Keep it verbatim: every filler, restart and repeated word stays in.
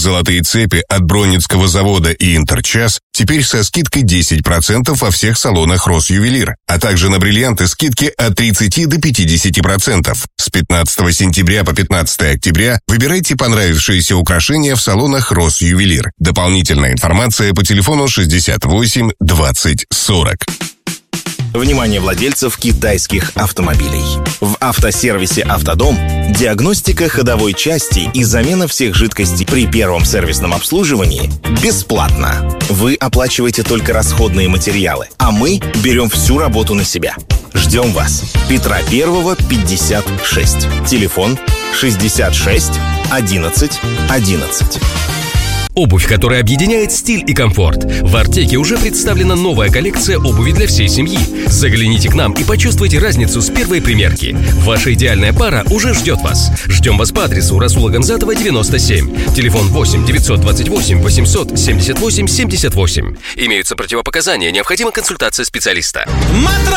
золотые цепи от Бронницкого завода и Интерчас теперь со скидкой десять процентов во всех салонах Росювелир, а также на бриллианты скидки от тридцати до пятидесяти процентов. С пятнадцатого сентября по пятнадцатое октября выбирайте понравившиеся украшения в салонах Росювелир. Дополнительная информация по телефону шестьдесят восемь двадцать сорок. Внимание владельцев китайских автомобилей. В автосервисе «Автодом» диагностика ходовой части и замена всех жидкостей при первом сервисном обслуживании бесплатно. Вы оплачиваете только расходные материалы, а мы берем всю работу на себя. Ждем вас. Петра Первого, пятьдесят шесть. Телефон шестьдесят шесть одиннадцать одиннадцать. Обувь, которая объединяет стиль и комфорт. В Артеке уже представлена новая коллекция обуви для всей семьи. Загляните к нам и почувствуйте разницу с первой примерки. Ваша идеальная пара уже ждет вас. Ждем вас по адресу Расула Гамзатова, девяносто семь. Телефон восемь девятьсот двадцать восемь восемьсот семьдесят восемь семьдесят восемь. Имеются противопоказания, необходима консультация специалиста.